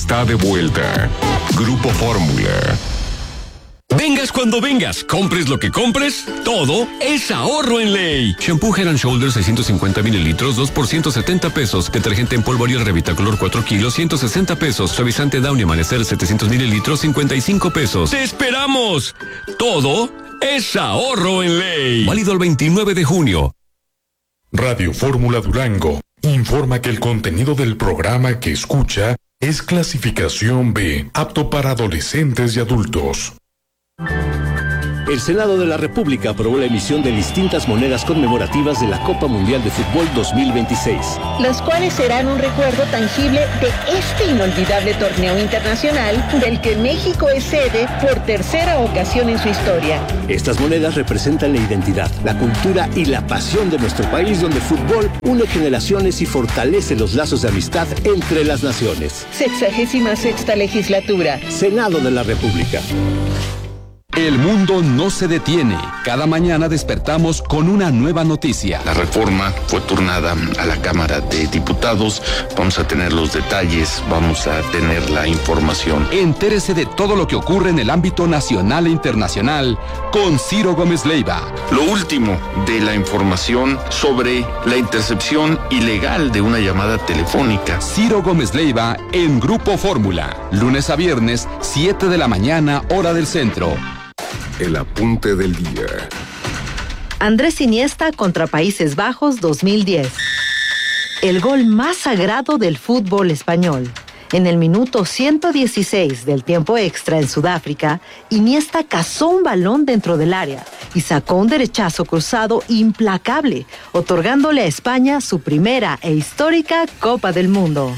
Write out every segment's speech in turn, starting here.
está de vuelta. Grupo Fórmula. Vengas cuando vengas, compres lo que compres, todo es ahorro en Ley. Shampoo Head & Shoulders 650 mililitros, 2 por 170 pesos. Detergente en polvo Ariel Revitacolor 4 kilos, 160 pesos. Suavizante Downy Amanecer 700 mililitros, 55 pesos. ¡Te esperamos! Todo es ahorro en Ley. Válido el 29 de junio. Radio Fórmula Durango informa que el contenido del programa que escucha es clasificación B, apto para adolescentes y adultos. El Senado de la República aprobó la emisión de distintas monedas conmemorativas de la Copa Mundial de Fútbol 2026. Las cuales serán un recuerdo tangible de este inolvidable torneo internacional del que México es sede por tercera ocasión en su historia. Estas monedas representan la identidad, la cultura y la pasión de nuestro país, donde el fútbol une generaciones y fortalece los lazos de amistad entre las naciones. 66ª legislatura. Senado de la República. El mundo no se detiene. Cada mañana despertamos con una nueva noticia. La reforma fue turnada a la Cámara de Diputados. Vamos a tener los detalles, vamos a tener la información. Entérese de todo lo que ocurre en el ámbito nacional e internacional con Ciro Gómez Leiva. Lo último de la información sobre la intercepción ilegal de una llamada telefónica. Ciro Gómez Leiva en Grupo Fórmula. Lunes a viernes, 7 de la mañana, hora del centro. El apunte del día. Andrés Iniesta contra Países Bajos 2010. El gol más sagrado del fútbol español. En el minuto 116 del tiempo extra en Sudáfrica, Iniesta cazó un balón dentro del área y sacó un derechazo cruzado implacable, otorgándole a España su primera e histórica Copa del Mundo.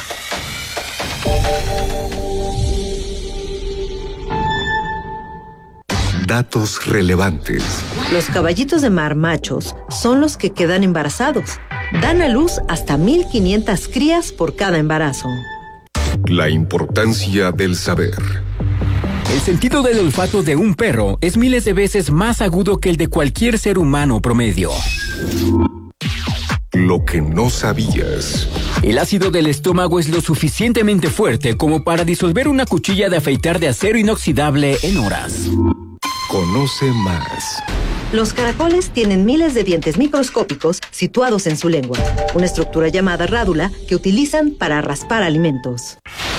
Datos relevantes. Los caballitos de mar machos son los que quedan embarazados. Dan a luz hasta 1,500 crías por cada embarazo. La importancia del saber. El sentido del olfato de un perro es miles de veces más agudo que el de cualquier ser humano promedio. Lo que no sabías. El ácido del estómago es lo suficientemente fuerte como para disolver una cuchilla de afeitar de acero inoxidable en horas. Conoce más. Los caracoles tienen miles de dientes microscópicos situados en su lengua, una estructura llamada rádula que utilizan para raspar alimentos.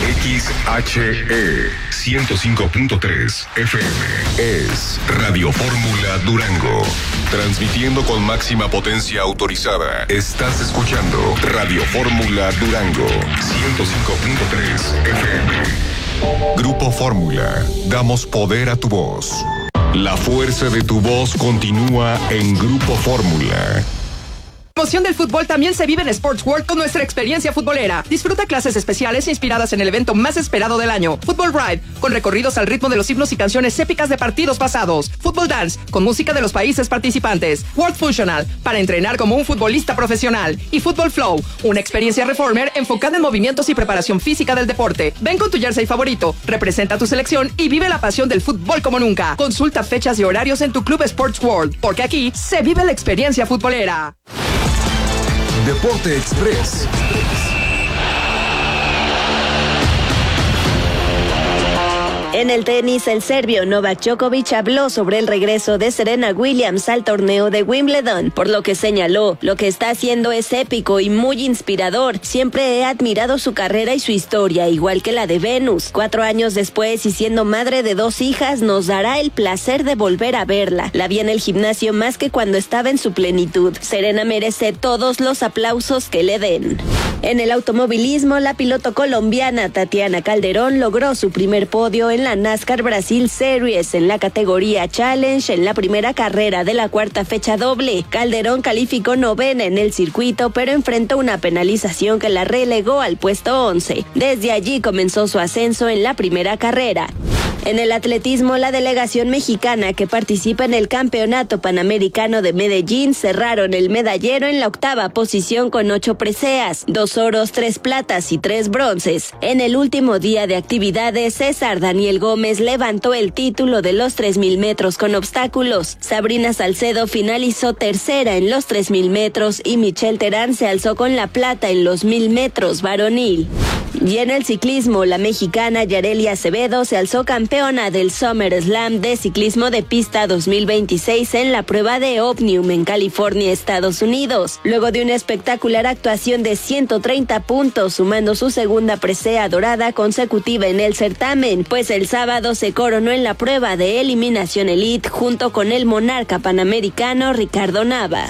XHE 105.3 FM es Radio Fórmula Durango. Transmitiendo con máxima potencia autorizada. Estás escuchando Radio Fórmula Durango 105.3 FM. Grupo Fórmula. Damos poder a tu voz. La fuerza de tu voz continúa en Grupo Fórmula. La emoción del fútbol también se vive en Sports World con nuestra experiencia futbolera. Disfruta clases especiales inspiradas en el evento más esperado del año. Football Ride, con recorridos al ritmo de los himnos y canciones épicas de partidos pasados. Football Dance, con música de los países participantes. World Functional, para entrenar como un futbolista profesional. Y Football Flow, una experiencia reformer enfocada en movimientos y preparación física del deporte. Ven con tu jersey favorito, representa a tu selección y vive la pasión del fútbol como nunca. Consulta fechas y horarios en tu club Sports World, porque aquí se vive la experiencia futbolera. Deporte Express. En el tenis, el serbio Novak Djokovic habló sobre el regreso de Serena Williams al torneo de Wimbledon, por lo que señaló: lo que está haciendo es épico y muy inspirador. Siempre he admirado su carrera y su historia, igual que la de Venus. 4 años después y siendo madre de 2 hijas, nos dará el placer de volver a verla. La vi en el gimnasio más que cuando estaba en su plenitud. Serena merece todos los aplausos que le den. En el automovilismo, la piloto colombiana Tatiana Calderón logró su primer podio en la NASCAR Brasil Series en la categoría Challenge en la primera carrera de la 4ª fecha doble. Calderón calificó 9ª en el circuito, pero enfrentó una penalización que la relegó al puesto 11. Desde allí comenzó su ascenso en la primera carrera. En el atletismo, la delegación mexicana que participa en el Campeonato Panamericano de Medellín cerraron el medallero en la 8ª posición con 8 preseas, 2 oros, 3 platas y 3 bronces. En el último día de actividades, César Daniel Gómez levantó el título de los 3,000 metros con obstáculos. Sabrina Salcedo finalizó tercera en los 3,000 metros y Michelle Terán se alzó con la plata en los 1,000 metros varonil. Y en el ciclismo, la mexicana Yareli Acevedo se alzó campeona del Summer Slam de ciclismo de pista 2026 en la prueba de Omnium en California, Estados Unidos, luego de una espectacular actuación de 130 puntos, sumando su segunda presea dorada consecutiva en el certamen, pues el sábado se coronó en la prueba de eliminación elite junto con el monarca panamericano Ricardo Nava.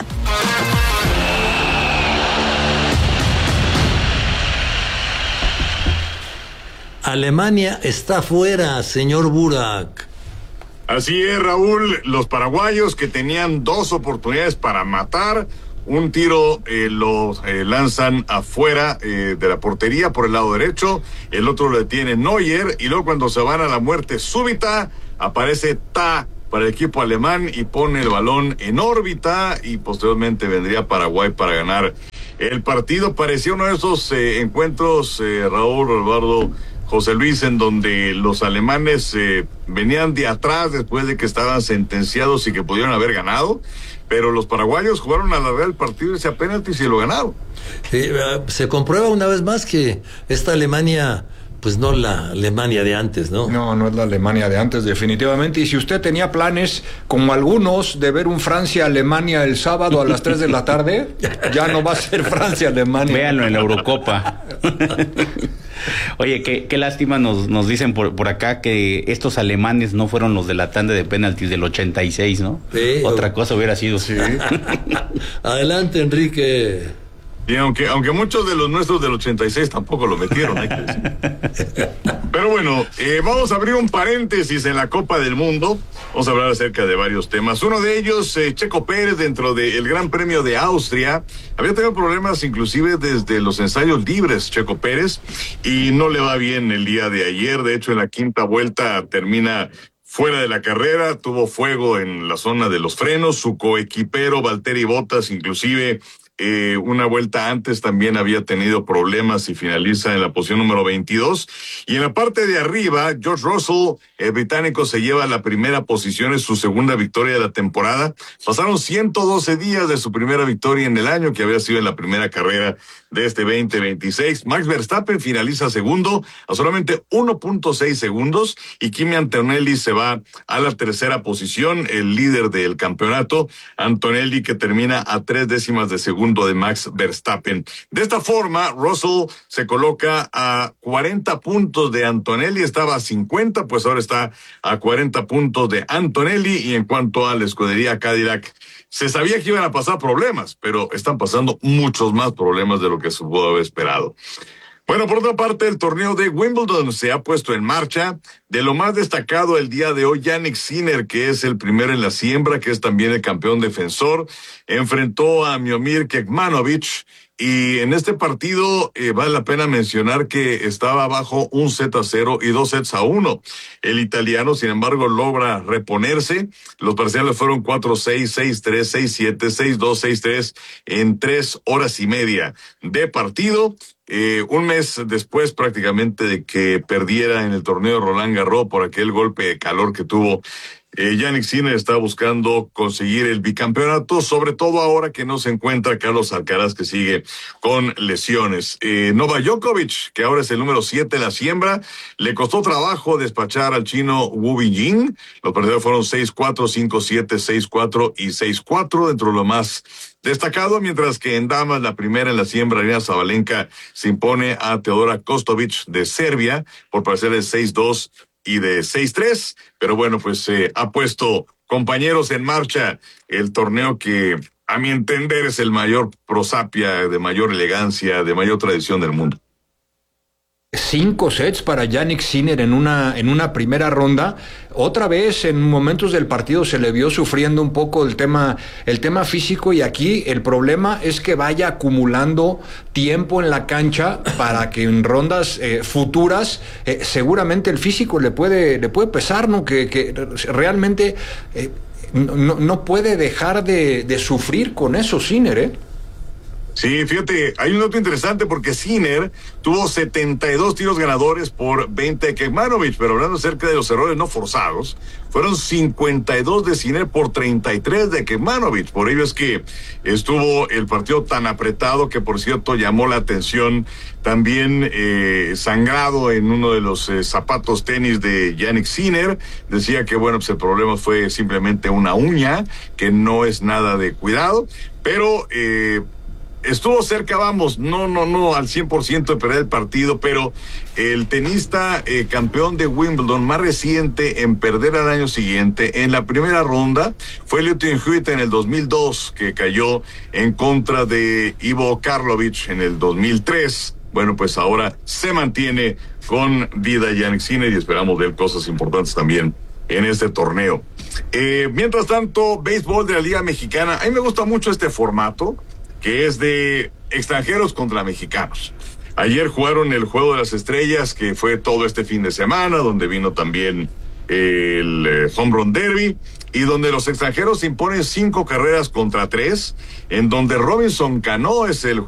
Alemania está fuera, señor Burak. Así es, Raúl. Los paraguayos, que tenían 2 oportunidades para matar, un tiro lo lanzan afuera de la portería por el lado derecho, el otro lo detiene Neuer, y luego cuando se van a la muerte súbita, aparece Ta para el equipo alemán y pone el balón en órbita, y posteriormente vendría Paraguay para ganar el partido. Parecía uno de esos encuentros, Raúl, Eduardo, José Luis, en donde los alemanes venían de atrás después de que estaban sentenciados y que pudieron haber ganado, pero los paraguayos jugaron a la real partido ese penalti y se lo ganaron. Se comprueba una vez más que esta Alemania, pues no la Alemania de antes, ¿no? No es la Alemania de antes, definitivamente. Y si usted tenía planes, como algunos, de ver un Francia-Alemania el sábado a las 3 de la tarde, ya no va a ser Francia-Alemania. Véanlo en la Eurocopa. Oye, qué lástima, nos dicen por acá que estos alemanes no fueron los de la tanda de penaltis del 86, ¿no? Sí, otra cosa hubiera sido. Sí. Adelante, Enrique. Y aunque muchos de los nuestros del 86 tampoco lo metieron, hay que decir. Pero bueno, vamos a abrir un paréntesis en la Copa del Mundo. Vamos a hablar acerca de varios temas. Uno de ellos, Checo Pérez, dentro del Gran Premio de Austria, había tenido problemas inclusive desde los ensayos libres, Checo Pérez, y no le va bien el día de ayer. De hecho, en la 5ª vuelta termina fuera de la carrera, tuvo fuego en la zona de los frenos. Su coequipero Valtteri Bottas, inclusive una vuelta antes, también había tenido problemas y finaliza en la posición número 22. Y en la parte de arriba, George Russell, el británico, se lleva la primera posición, es su segunda victoria de la temporada. Pasaron 112 días de su primera victoria en el año, que había sido en la primera carrera de este 2026. Max Verstappen finaliza segundo a solamente 1.6 segundos y Kimi Antonelli se va a la tercera posición, el líder del campeonato. Antonelli, que termina a 3 décimas de segundo de Max Verstappen. De esta forma, Russell se coloca a 40 puntos de Antonelli, estaba a 50, pues ahora está a 40 puntos de Antonelli. Y en cuanto a la escudería Cadillac, se sabía que iban a pasar problemas, pero están pasando muchos más problemas de lo que se pudo haber esperado. Bueno, por otra parte, el torneo de Wimbledon se ha puesto en marcha. De lo más destacado el día de hoy, Jannik Sinner, que es el primero en la siembra, que es también el campeón defensor, enfrentó a Miomir Kekmanovic. Y en este partido vale la pena mencionar que estaba abajo 1-0 y 2-1. El italiano, sin embargo, logra reponerse. Los parciales fueron 4-6, 6-3, 6-7, 6-2, 6-3 en 3 horas y media de partido. Un mes después prácticamente de que perdiera en el torneo de Roland Garros por aquel golpe de calor que tuvo, Jannik Sinner está buscando conseguir el bicampeonato, sobre todo ahora que no se encuentra Carlos Alcaraz, que sigue con lesiones. Novak Djokovic, que ahora es el número 7 en la siembra, le costó trabajo despachar al chino Wu Binjing. Los partidos fueron 6-4, 5-7, 6-4 y 6-4, dentro de lo más destacado, mientras que en damas, la primera en la siembra, Aryna Sabalenka, se impone a Teodora Kostovic de Serbia por parciales 6-2 y de 6-3, pero bueno, pues ha puesto, compañeros, en marcha el torneo que, a mi entender, es el mayor prosapia, de mayor elegancia, de mayor tradición del mundo. 5 sets para Jannik Sinner en una primera ronda. Otra vez en momentos del partido se le vio sufriendo un poco el tema físico, y aquí el problema es que vaya acumulando tiempo en la cancha para que en rondas futuras seguramente el físico le puede pesar, ¿no? Que realmente no puede dejar de sufrir con eso Sinner, Sí, fíjate, hay un dato interesante porque Sinner tuvo 72 tiros ganadores por 20 de Kecmanovic, pero hablando acerca de los errores no forzados, fueron 52 de Sinner por 33 de Kecmanovic. Por ello es que estuvo el partido tan apretado que, por cierto, llamó la atención también sangrado en uno de los zapatos tenis de Jannik Sinner. Decía que, bueno, pues el problema fue simplemente una uña, que no es nada de cuidado, pero estuvo cerca, vamos, no al 100% de perder el partido, pero el tenista campeón de Wimbledon más reciente en perder al año siguiente, en la primera ronda, fue Lleyton Hewitt en el 2002, que cayó en contra de Ivo Karlovic en el 2003. Bueno, pues ahora se mantiene con vida Jannik Sinner y esperamos ver cosas importantes también en este torneo. Mientras tanto, béisbol de la Liga Mexicana. A mí me gusta mucho este formato, que es de extranjeros contra mexicanos. Ayer jugaron el Juego de las Estrellas, que fue todo este fin de semana, donde vino también el Home Run Derby, y donde los extranjeros imponen 5 carreras contra 3, en donde Robinson Cano es el